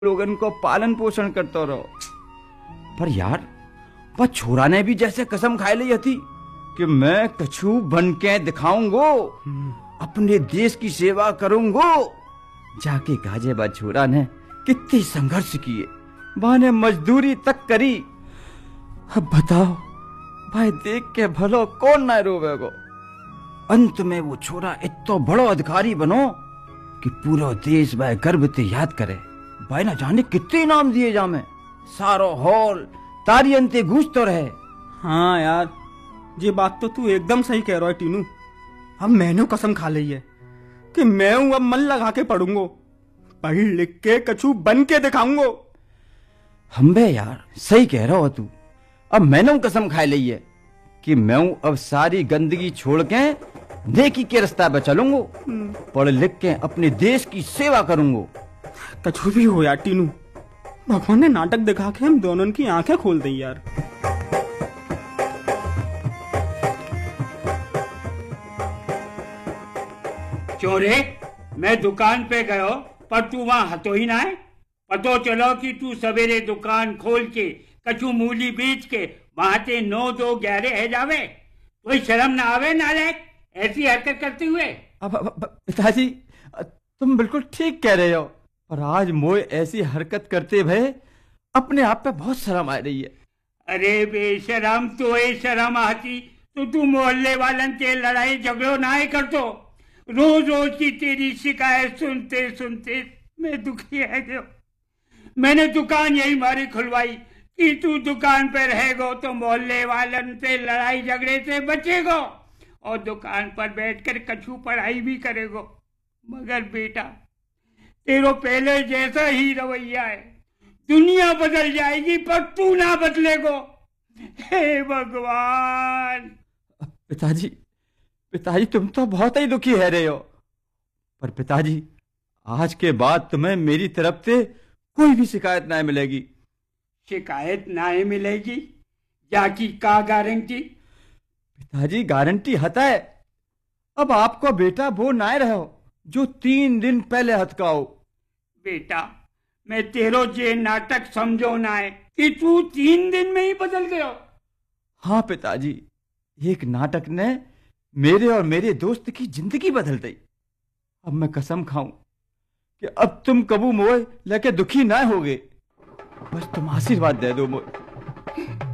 लोगन को पालन पोषण करते रहो। पर यार वह छोरा ने भी जैसे कसम खाई ली थी कि मैं कछु बन के दिखाऊंगो, अपने देश की सेवा करूंगो। जाके गाजे बा छोरा ने कितनी संघर्ष किए, बाने मजदूरी तक करी। अब बताओ भाई, देख के भलो कौन ना रोवेगो। अंत में वो छोरा इतना बड़ो अधिकारी बनो कि पूरा देश भाई गर्व से याद करे। भाई ना जाने कितने इनाम दिए जामे, सारो हॉल तारियन ते गूंजतो रहे। हाँ यार, ये बात तो तू एकदम सही कह रहा है टीनू। अब मैंने कसम खा ली है कि मैं हूं अब मन लगा के पढ़ूंगो, पढ़ लिख के कछु बन के दिखाऊंगो। हम बे यार सही कह रहा हो तू। अब मैंने कसम खा ली है कि मैं अब सारी गंदगी छोड़ के नेकी के रास्ता पे चलूंगो, पढ़ लिख के अपने देश की सेवा करूंगो। कछु भी हो यार टीनू, भगवान ने नाटक दिखा के हम दोनों की आंखें खोल दी यार। चोरे, मैं दुकान पे गयो पर तू वहां हतो ही ना है। पतो चलो कि तू सवेरे दुकान खोल के कछु मूली बेच के वहां ते 9 2 11 है जावे। कोई शर्म ना आवे नालायक ऐसी हरकत करते हुए। अब पिताजी तुम बिल्कुल ठीक कह रहे हो, पर आज मोए ऐसी हरकत करते भय अपने आप पे बहुत शर्म आ रही है। अरे बेशरम, तो ये शर्म आती तो तू मोहल्ले वालन के लड़ाई झगड़ो ना ही करतो। रोज रोज की तेरी शिकायत सुनते सुनते मैं दुखी है गयो। मैंने दुकान यही मारी खुलवाई कि तू दुकान पे रहेगो तो मोहल्ले वालन से लड़ाई झगड़े से बचेगो और दुकान पर बैठकर कछु पढ़ाई भी करेगो। मगर बेटा, तेरो पहले जैसा ही रवैया है। दुनिया बदल जाएगी पर तू ना बदलेगो। हे भगवान। पिताजी तुम तो बहुत ही दुखी है रहे हो, पर पिताजी आज के बाद तुम्हें मेरी तरफ से कोई भी शिकायत ना मिलेगी। शिकायत ना ही मिलेगी? जाकी का गारंटी? पिताजी गारंटी हता है। अब आपको बेटा वो ना रहो जो 3 दिन पहले हथकाओ। बेटा, मैं तेरो जे नाटक समझो ना है कि तू 3 दिन में ही बदल गयो। हाँ पिताजी, एक नाटक ने मेरे और मेरे दोस्त की जिंदगी बदल दी। अब मैं कसम खाऊं कि अब तुम कबू मोए लेके दुखी ना होगे। बस तुम आशीर्वाद दे दो मोए।